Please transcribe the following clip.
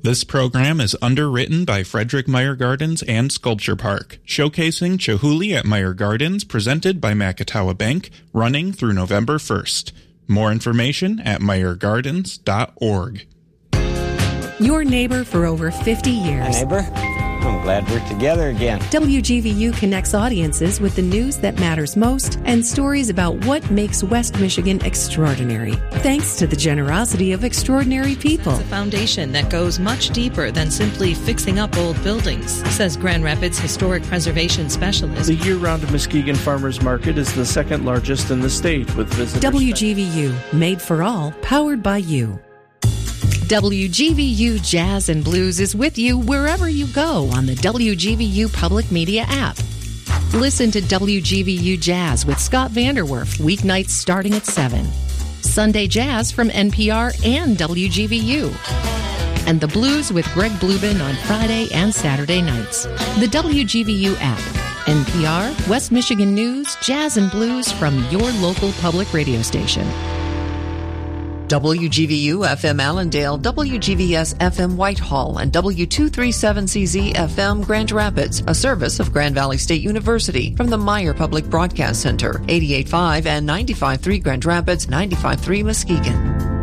This program is underwritten by Frederick Meyer Gardens and Sculpture Park, showcasing Chihuly at Meyer Gardens, presented by Macatawa Bank, running through November 1st. More information at meyergardens.org. Your neighbor for over 50 years. Hi, neighbor. I'm glad we're together again. WGVU connects audiences with the news that matters most and stories about what makes West Michigan extraordinary. Thanks to the generosity of extraordinary people. It's a foundation that goes much deeper than simply fixing up old buildings, says Grand Rapids Historic Preservation Specialist. The year-round Muskegon Farmers Market is the second largest in the state, with visitors. WGVU, made for all, powered by you. WGVU Jazz and Blues is with you wherever you go on the WGVU Public Media app. Listen to WGVU Jazz with Scott Vanderwerf weeknights starting at 7. Sunday Jazz from NPR and WGVU. And the Blues with Greg Blubin on Friday and Saturday nights. The WGVU app. NPR, West Michigan News, Jazz and Blues from your local public radio station. WGVU FM Allendale, WGVS FM Whitehall, and W237CZ FM Grand Rapids, a service of Grand Valley State University from the Meyer Public Broadcast Center, 88.5 and 95.3 Grand Rapids, 95.3 Muskegon.